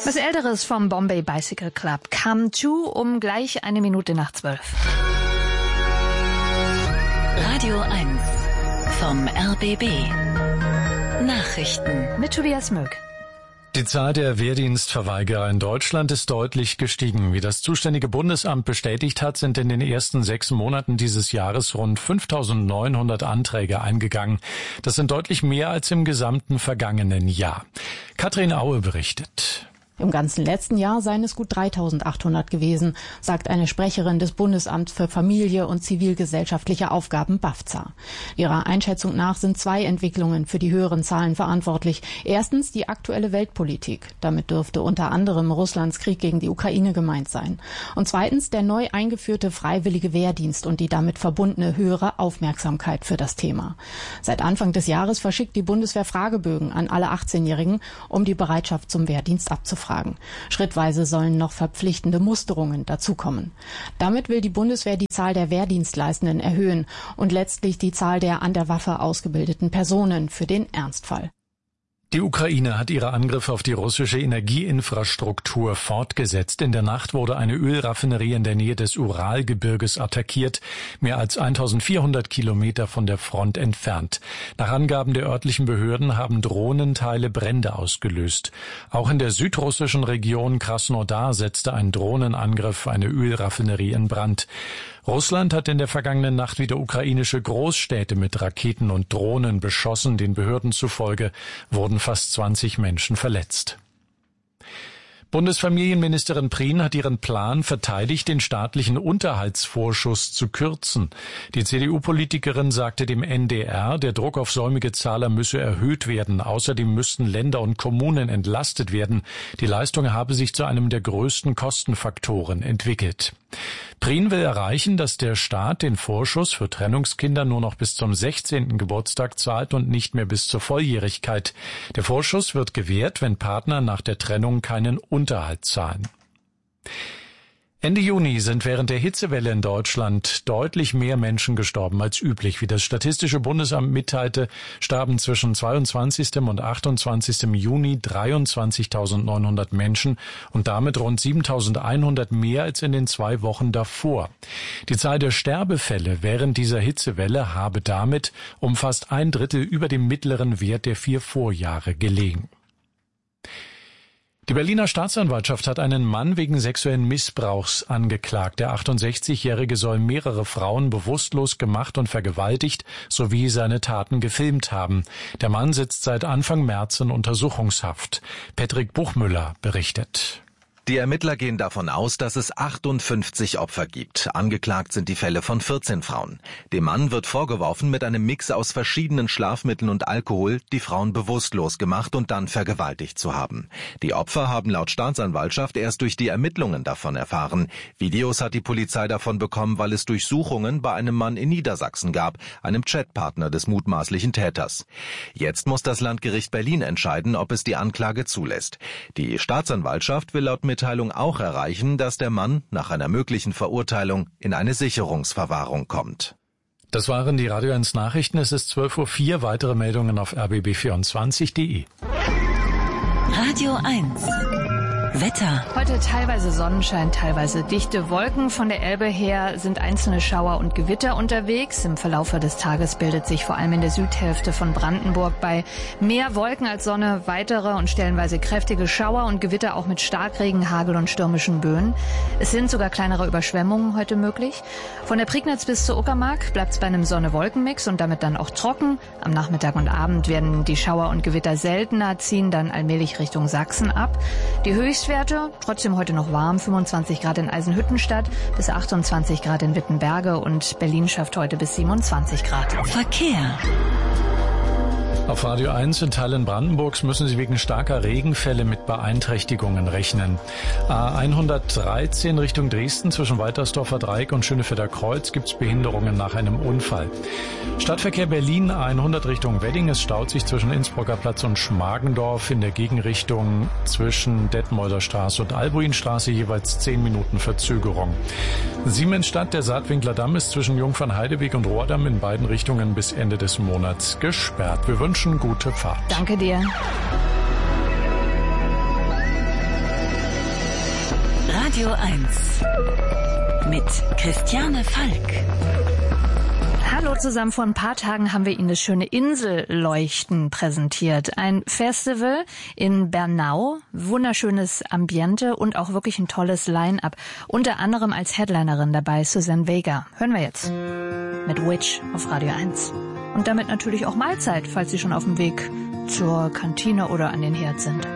Was Älteres vom Bombay Bicycle Club. Come to um gleich 11:01. Radio 1 vom RBB. Nachrichten mit Tobias Möck. Die Zahl der Wehrdienstverweigerer in Deutschland ist deutlich gestiegen. Wie das zuständige Bundesamt bestätigt hat, sind in den ersten 6 Monaten dieses Jahres rund 5.900 Anträge eingegangen. Das sind deutlich mehr als im gesamten vergangenen Jahr. Katrin Aue berichtet. Im ganzen letzten Jahr seien es gut 3.800 gewesen, sagt eine Sprecherin des Bundesamts für Familie und zivilgesellschaftliche Aufgaben BAFZA. Ihrer Einschätzung nach sind 2 Entwicklungen für die höheren Zahlen verantwortlich. Erstens die aktuelle Weltpolitik. Damit dürfte unter anderem Russlands Krieg gegen die Ukraine gemeint sein. Und zweitens der neu eingeführte freiwillige Wehrdienst und die damit verbundene höhere Aufmerksamkeit für das Thema. Seit Anfang des Jahres verschickt die Bundeswehr Fragebögen an alle 18-Jährigen, um die Bereitschaft zum Wehrdienst abzufragen. Schrittweise sollen noch verpflichtende Musterungen dazukommen. Damit will die Bundeswehr die Zahl der Wehrdienstleistenden erhöhen und letztlich die Zahl der an der Waffe ausgebildeten Personen für den Ernstfall. Die Ukraine hat ihre Angriffe auf die russische Energieinfrastruktur fortgesetzt. In der Nacht wurde eine Ölraffinerie in der Nähe des Uralgebirges attackiert, mehr als 1400 Kilometer von der Front entfernt. Nach Angaben der örtlichen Behörden haben Drohnenteile Brände ausgelöst. Auch in der südrussischen Region Krasnodar setzte ein Drohnenangriff eine Ölraffinerie in Brand. Russland hat in der vergangenen Nacht wieder ukrainische Großstädte mit Raketen und Drohnen beschossen. Den Behörden zufolge wurden fast 20 Menschen verletzt. Bundesfamilienministerin Prien hat ihren Plan verteidigt, den staatlichen Unterhaltsvorschuss zu kürzen. Die CDU-Politikerin sagte dem NDR, der Druck auf säumige Zahler müsse erhöht werden. Außerdem müssten Länder und Kommunen entlastet werden. Die Leistung habe sich zu einem der größten Kostenfaktoren entwickelt. Prien will erreichen, dass der Staat den Vorschuss für Trennungskinder nur noch bis zum 16. Geburtstag zahlt und nicht mehr bis zur Volljährigkeit. Der Vorschuss wird gewährt, wenn Partner nach der Trennung keinen Unterhalt zahlen. Ende Juni sind während der Hitzewelle in Deutschland deutlich mehr Menschen gestorben als üblich. Wie das Statistische Bundesamt mitteilte, starben zwischen 22. und 28. Juni 23.900 Menschen und damit rund 7.100 mehr als in den 2 Wochen davor. Die Zahl der Sterbefälle während dieser Hitzewelle habe damit um fast 1/3 über dem mittleren Wert der 4 Vorjahre gelegen. Die Berliner Staatsanwaltschaft hat einen Mann wegen sexuellen Missbrauchs angeklagt. Der 68-Jährige soll mehrere Frauen bewusstlos gemacht und vergewaltigt sowie seine Taten gefilmt haben. Der Mann sitzt seit Anfang März in Untersuchungshaft. Patrick Buchmüller berichtet. Die Ermittler gehen davon aus, dass es 58 Opfer gibt. Angeklagt sind die Fälle von 14 Frauen. Dem Mann wird vorgeworfen, mit einem Mix aus verschiedenen Schlafmitteln und Alkohol die Frauen bewusstlos gemacht und dann vergewaltigt zu haben. Die Opfer haben laut Staatsanwaltschaft erst durch die Ermittlungen davon erfahren. Videos hat die Polizei davon bekommen, weil es Durchsuchungen bei einem Mann in Niedersachsen gab, einem Chatpartner des mutmaßlichen Täters. Jetzt muss das Landgericht Berlin entscheiden, ob es die Anklage zulässt. Die Staatsanwaltschaft will laut Mitteilung auch erreichen, dass der Mann nach einer möglichen Verurteilung in eine Sicherungsverwahrung kommt. Das waren die Radio 1 Nachrichten. Es ist 12:04 Uhr. Weitere Meldungen auf rbb24.de. Radio 1 Wetter. Heute teilweise Sonnenschein, teilweise dichte Wolken. Von der Elbe her sind einzelne Schauer und Gewitter unterwegs. Im Verlaufe des Tages bildet sich vor allem in der Südhälfte von Brandenburg bei mehr Wolken als Sonne weitere und stellenweise kräftige Schauer und Gewitter, auch mit Starkregen, Hagel und stürmischen Böen. Es sind sogar kleinere Überschwemmungen heute möglich. Von der Prignitz bis zur Uckermark bleibt es bei einem Sonne-Wolken-Mix und damit dann auch trocken. Am Nachmittag und Abend werden die Schauer und Gewitter seltener, ziehen dann allmählich Richtung Sachsen ab. Die Höchstwerte trotzdem heute noch warm, 25 Grad in Eisenhüttenstadt bis 28 Grad in Wittenberge und Berlin schafft heute bis 27 Grad. Verkehr. Auf Radio 1 in Teilen Brandenburgs müssen Sie wegen starker Regenfälle mit Beeinträchtigungen rechnen. A113 Richtung Dresden zwischen Waltersdorfer Dreieck und Schönefelder Kreuz gibt es Behinderungen nach einem Unfall. Stadtverkehr Berlin A100 Richtung Wedding. Es staut sich zwischen Innsbrucker Platz und Schmargendorf in der Gegenrichtung zwischen Detmolder Straße und Albuinstraße jeweils 10 Minuten Verzögerung. Siemensstadt, der Saatwinkler Damm ist zwischen Jungfernheideweg und Rohrdamm in beiden Richtungen bis Ende des Monats gesperrt. Wir wünschen gute Fahrt. Danke dir. Radio 1 mit Christiane Falk. Hallo zusammen, vor ein paar Tagen haben wir Ihnen das schöne Inselleuchten präsentiert. Ein Festival in Bernau, wunderschönes Ambiente und auch wirklich ein tolles Line-Up. Unter anderem als Headlinerin dabei Suzanne Vega. Hören wir jetzt mit Witch auf Radio 1. Und damit natürlich auch Mahlzeit, falls Sie schon auf dem Weg zur Kantine oder an den Herd sind.